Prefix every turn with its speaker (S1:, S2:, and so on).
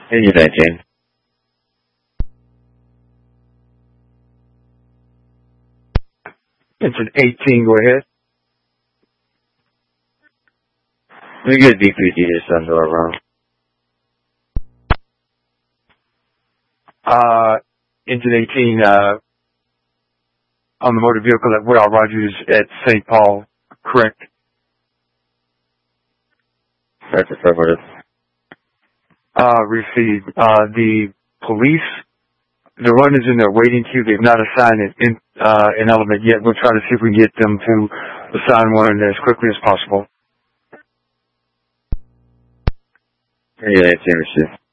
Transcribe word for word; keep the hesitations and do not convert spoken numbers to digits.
S1: Engine nineteen.
S2: Engine eighteen, go ahead.
S1: Let me get a D P D just under our round.
S2: Uh, Engine eighteen, uh, on the motor vehicle at Woodall Rogers at Saint Paul, correct?
S1: That's affirmative.
S2: Uh, received. Uh, the police, the runners in their waiting queue, they've not assigned an, in, uh, an element yet. We'll try to see if we can get them to assign one in there as quickly as possible.
S1: Engine nineteen received.